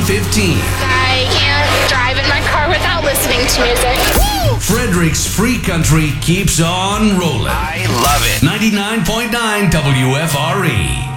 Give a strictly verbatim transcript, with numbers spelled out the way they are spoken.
fifteen. I can't drive in my car without listening to music. Frederick's Free Country keeps on rolling. I love it. ninety-nine point nine W F R E.